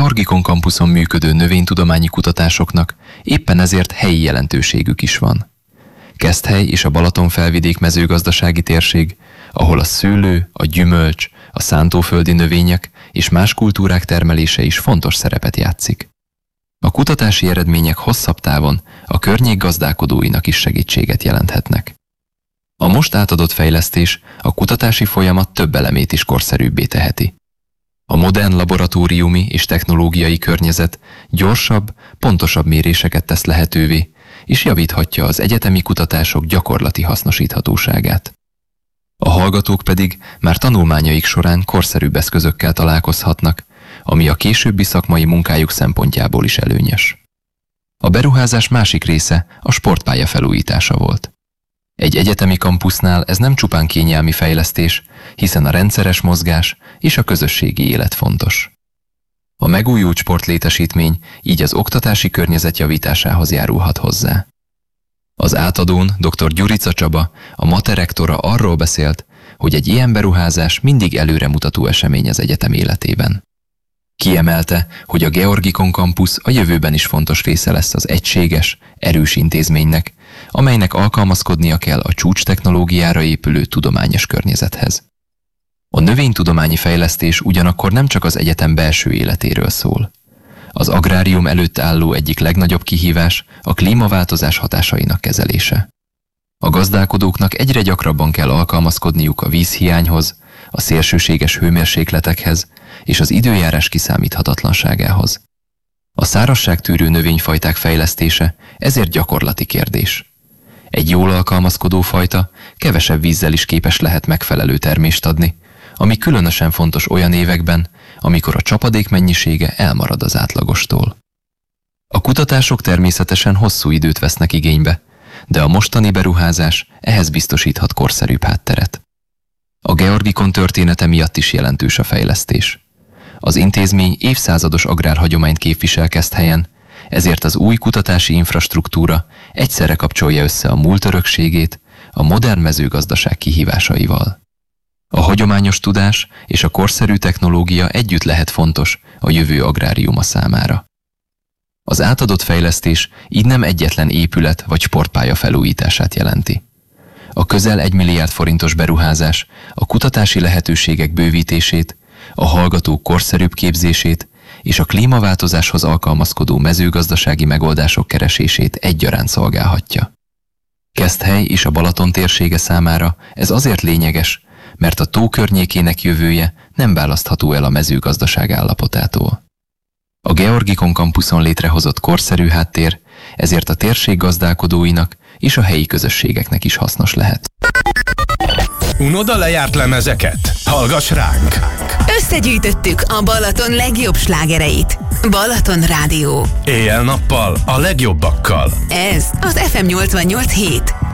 Georgikon kampuszon működő növénytudományi kutatásoknak éppen ezért helyi jelentőségük is van. Keszthely és a Balatonfelvidék mezőgazdasági térség, ahol a szőlő, a gyümölcs, a szántóföldi növények és más kultúrák termelése is fontos szerepet játszik. A kutatási eredmények hosszabb távon a környék gazdálkodóinak is segítséget jelenthetnek. A most átadott fejlesztés a kutatási folyamat több elemét is korszerűbbé teheti. A modern laboratóriumi és technológiai környezet gyorsabb, pontosabb méréseket tesz lehetővé, és javíthatja az egyetemi kutatások gyakorlati hasznosíthatóságát. A hallgatók pedig már tanulmányaik során korszerűbb eszközökkel találkozhatnak, ami a későbbi szakmai munkájuk szempontjából is előnyös. A beruházás másik része a sportpálya felújítása volt. Egy egyetemi kampusznál ez nem csupán kényelmi fejlesztés, hiszen a rendszeres mozgás és a közösségi élet fontos. A megújult sportlétesítmény így az oktatási környezet javításához járulhat hozzá. Az átadón dr. Gyurica Csaba, a MATE rektora arról beszélt, hogy egy ilyen beruházás mindig előremutató esemény az egyetem életében. Kiemelte, hogy a Georgikon kampusz a jövőben is fontos része lesz az egységes, erős intézménynek, amelynek alkalmazkodnia kell a csúcs technológiára épülő tudományos környezethez. A növénytudományi fejlesztés ugyanakkor nem csak az egyetem belső életéről szól. Az agrárium előtt álló egyik legnagyobb kihívás a klímaváltozás hatásainak kezelése. A gazdálkodóknak egyre gyakrabban kell alkalmazkodniuk a vízhiányhoz, a szélsőséges hőmérsékletekhez és az időjárás kiszámíthatatlanságához. A szárazságtűrő növényfajták fejlesztése ezért gyakorlati kérdés. Egy jól alkalmazkodó fajta kevesebb vízzel is képes lehet megfelelő termést adni, ami különösen fontos olyan években, amikor a csapadék mennyisége elmarad az átlagostól. A kutatások természetesen hosszú időt vesznek igénybe, de a mostani beruházás ehhez biztosíthat korszerűbb hátteret. A Georgikon története miatt is jelentős a fejlesztés. Az intézmény évszázados agrárhagyományt képvisel Keszthelyen, ezért az új kutatási infrastruktúra egyszerre kapcsolja össze a múlt örökségét a modern mezőgazdaság kihívásaival. A hagyományos tudás és a korszerű technológia együtt lehet fontos a jövő agráriuma számára. Az átadott fejlesztés így nem egyetlen épület vagy sportpálya felújítását jelenti. A közel 1 milliárd forintos beruházás a kutatási lehetőségek bővítését, a hallgatók korszerűbb képzését és a klímaváltozáshoz alkalmazkodó mezőgazdasági megoldások keresését egyaránt szolgálhatja. Keszthely és a Balaton térsége számára ez azért lényeges, mert a tó környékének jövője nem választható el a mezőgazdaság állapotától. A Georgikon kampuszon létrehozott korszerű háttér ezért a térség gazdálkodóinak és a helyi közösségeknek is hasznos lehet. Unod a lejárt lemezeket? Hallgass ránk! Összegyűjtöttük a Balaton legjobb slágereit. Balaton Rádió. Éjjel-nappal a legjobbakkal. Ez az FM 88.7.